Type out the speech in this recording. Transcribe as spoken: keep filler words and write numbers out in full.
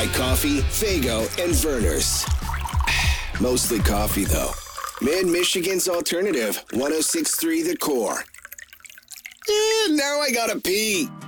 like coffee, Faygo, and Verner's. Mostly coffee, though. Mid-Michigan's alternative, one oh six point three The Core. Eh, now I gotta pee.